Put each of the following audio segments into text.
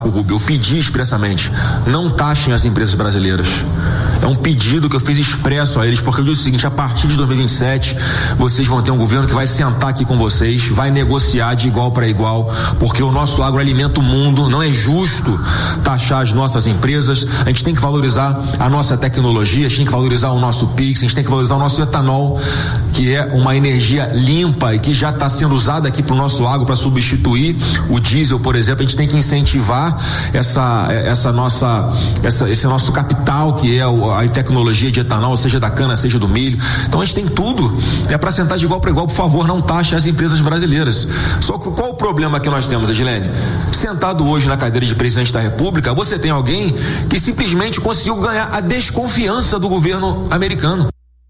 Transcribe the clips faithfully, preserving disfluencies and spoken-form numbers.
Rubio, eu pedi expressamente, não taxem as empresas brasileiras. É um pedido que eu fiz expresso a eles, porque eu disse o seguinte: a partir de dois mil e vinte e sete, vocês vão ter um governo que vai sentar aqui com vocês, vai negociar de igual para igual, porque o nosso agro alimenta o mundo, não é justo taxar as nossas empresas, a gente tem que valorizar a nossa tecnologia, a gente tem que valorizar o nosso Pix, a gente tem que valorizar o nosso etanol, que é uma energia limpa e que já está sendo usada aqui para o nosso agro para substituir o diesel, por exemplo. A gente tem que incentivar essa, essa nossa, essa, esse nosso capital, que é o a tecnologia de etanol, seja da cana, seja do milho. Então a gente tem tudo, é para sentar de igual para igual. Por favor, não taxe as empresas brasileiras. Só que qual o problema que nós temos, Edilene? Sentado hoje na cadeira de presidente da República, você tem alguém que simplesmente conseguiu ganhar a desconfiança do governo americano.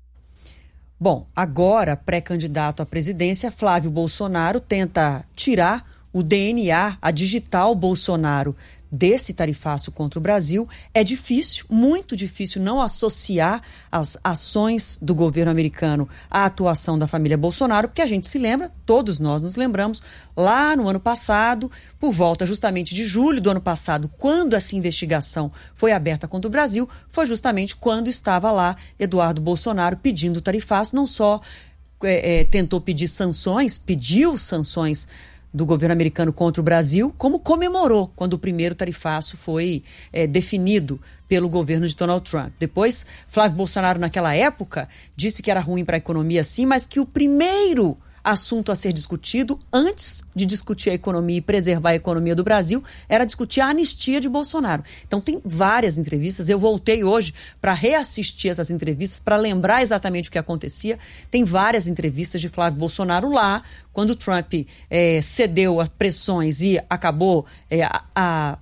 Bom, agora, pré-candidato à presidência, Flávio Bolsonaro tenta tirar o D N A, a digital Bolsonaro, desse tarifaço contra o Brasil. É difícil, muito difícil, não associar as ações do governo americano à atuação da família Bolsonaro, porque a gente se lembra, todos nós nos lembramos, lá no ano passado, por volta justamente de julho do ano passado, quando essa investigação foi aberta contra o Brasil, foi justamente quando estava lá Eduardo Bolsonaro pedindo o tarifaço, não só é, é, tentou pedir sanções, pediu sanções do governo americano contra o Brasil, como comemorou quando o primeiro tarifaço foi é, definido pelo governo de Donald Trump. Depois, Flávio Bolsonaro, naquela época, disse que era ruim para a economia, sim, mas que o primeiro assunto a ser discutido, antes de discutir a economia e preservar a economia do Brasil, era discutir a anistia de Bolsonaro. Então tem várias entrevistas, eu voltei hoje para reassistir essas entrevistas, para lembrar exatamente o que acontecia. Tem várias entrevistas de Flávio Bolsonaro lá, quando Trump é, cedeu a pressões e acabou é, a, a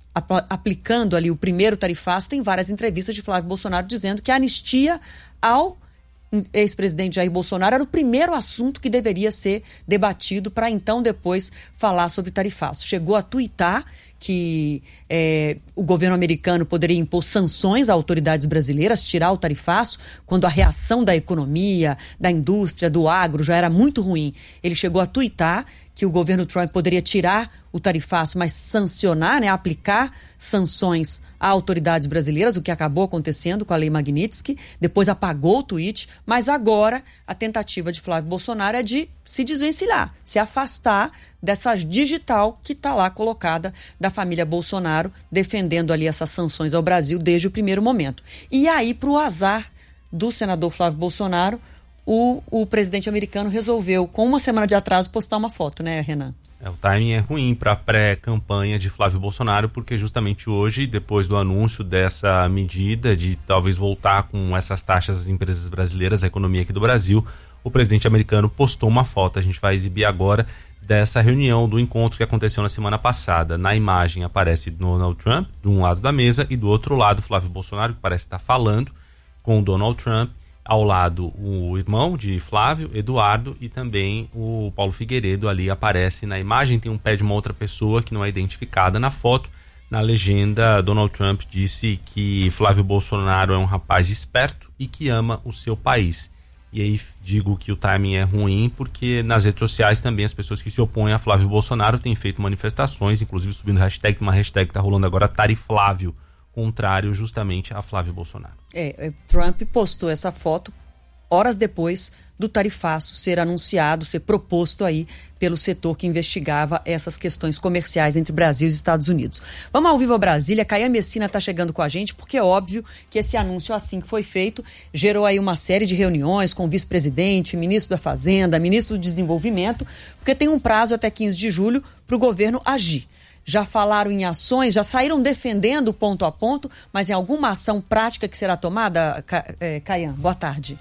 aplicando ali o primeiro tarifaço. Tem várias entrevistas de Flávio Bolsonaro dizendo que a anistia ao ex-presidente Jair Bolsonaro era o primeiro assunto que deveria ser debatido para então depois falar sobre tarifaço. Chegou a tuitar que é, o governo americano poderia impor sanções a autoridades brasileiras, tirar o tarifaço, quando a reação da economia, da indústria, do agro já era muito ruim. Ele chegou a tuitar que o governo Trump poderia tirar o tarifaço, mas sancionar, né, aplicar sanções a autoridades brasileiras, o que acabou acontecendo com a Lei Magnitsky. Depois apagou o tweet, mas agora a tentativa de Flávio Bolsonaro é de se desvencilhar, se afastar dessa digital que está lá colocada da família Bolsonaro, defendendo ali essas sanções ao Brasil desde o primeiro momento. E aí, para o azar do senador Flávio Bolsonaro, o, o presidente americano resolveu, com uma semana de atraso, postar uma foto, né, Renan? É, o timing é ruim para a pré-campanha de Flávio Bolsonaro, porque justamente hoje, depois do anúncio dessa medida de talvez voltar com essas taxas às empresas brasileiras, a economia aqui do Brasil, o presidente americano postou uma foto, a gente vai exibir agora, dessa reunião, do encontro que aconteceu na semana passada. Na imagem aparece Donald Trump, de um lado da mesa, e do outro lado Flávio Bolsonaro, que parece estar falando com Donald Trump. Ao lado, o irmão de Flávio, Eduardo, e também o Paulo Figueiredo ali aparece na imagem. Tem um pé de uma outra pessoa que não é identificada na foto. Na legenda, Donald Trump disse que Flávio Bolsonaro é um rapaz esperto e que ama o seu país. E aí digo que o timing é ruim porque nas redes sociais também as pessoas que se opõem a Flávio Bolsonaro têm feito manifestações, inclusive subindo hashtag, uma hashtag que está rolando agora, Tariflávio, contrário justamente a Flávio Bolsonaro. É, Trump postou essa foto horas depois do tarifaço ser anunciado, ser proposto aí pelo setor que investigava essas questões comerciais entre Brasil e Estados Unidos. Vamos ao vivo a Brasília. Caia Messina está chegando com a gente, porque é óbvio que esse anúncio, assim que foi feito, gerou aí uma série de reuniões com o vice-presidente, ministro da Fazenda, ministro do Desenvolvimento, porque tem um prazo até quinze de julho para o governo agir. Já falaram em ações, já saíram defendendo ponto a ponto, mas em alguma ação prática que será tomada, Caian? Boa tarde.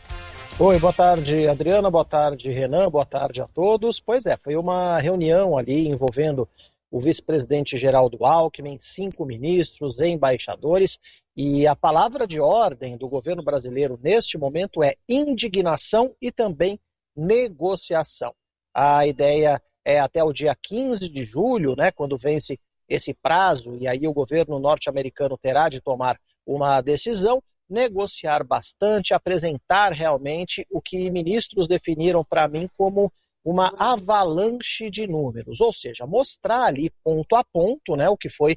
Oi, boa tarde, Adriana, boa tarde, Renan, boa tarde a todos. Pois é, foi uma reunião ali envolvendo o vice-presidente Geraldo Alckmin, cinco ministros, embaixadores, e a palavra de ordem do governo brasileiro neste momento é indignação e também negociação. A ideia é até o dia quinze de julho, né, quando vence esse prazo, e aí o governo norte-americano terá de tomar uma decisão, negociar bastante, apresentar realmente o que ministros definiram para mim como uma avalanche de números, ou seja, mostrar ali ponto a ponto, né, o que foi